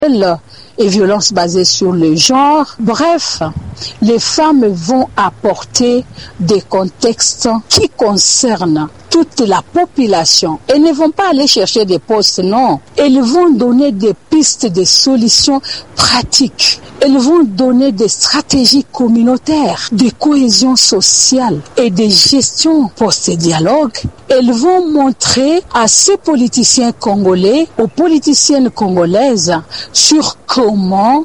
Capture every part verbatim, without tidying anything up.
et violences basées sur le genre. Bref, les femmes vont apporter des contextes qui concernent toute la population. Elles ne vont pas aller chercher des postes, non. Elles vont donner des pistes, des solutions pratiques. Elles vont donner des stratégies communautaires, de cohésion sociale et de gestion post-dialogue. Elles vont montrer à ces politiciens congolais, aux politiciennes congolaises, sur comment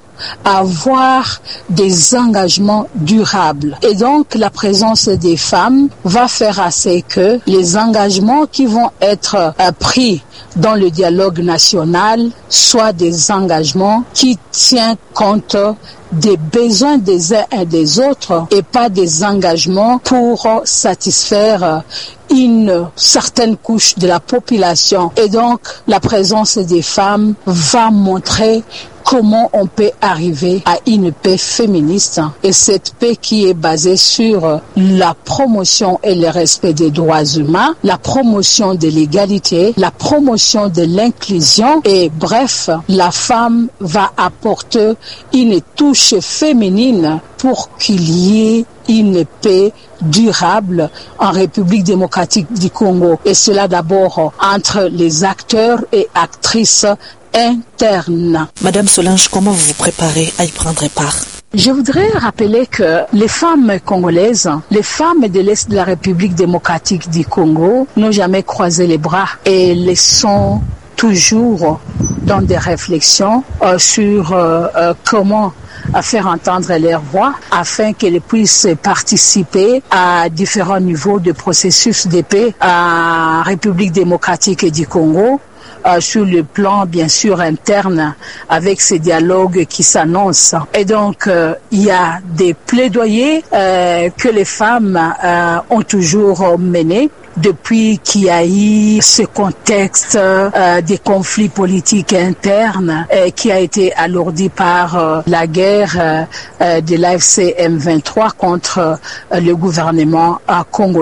avoir des engagements durables. Et donc, la présence des femmes va faire assez que les engagements qui vont être euh, pris dans le dialogue national soient des engagements qui tiennent compte des besoins des uns et des autres et pas des engagements pour satisfaire une certaine couche de la population. Et donc, la présence des femmes va montrer comment on peut arriver à une paix féministe et cette paix qui est basée sur la promotion et le respect des droits humains, la promotion de l'égalité, la promotion de l'inclusion et bref, la femme va apporter une touche féminine pour qu'il y ait une paix durable en République démocratique du Congo. Et cela d'abord entre les acteurs et actrices internes. Madame Solange, comment vous vous préparez à y prendre part? Je voudrais rappeler que les femmes congolaises, les femmes de l'Est de la République démocratique du Congo n'ont jamais croisé les bras et elles sont toujours dans des réflexions euh, sur euh, euh, comment à faire entendre leur voix afin qu'elles puissent participer à différents niveaux de processus de paix en République démocratique du Congo. Euh, sur le plan bien sûr interne avec ces dialogues qui s'annoncent. Et donc euh, il y a des plaidoyers euh, que les femmes euh, ont toujours menés depuis qu'il y a eu ce contexte euh, des conflits politiques internes euh, qui a été alourdi par euh, la guerre euh, de l'A F C M vingt-trois contre euh, le gouvernement euh, congolais.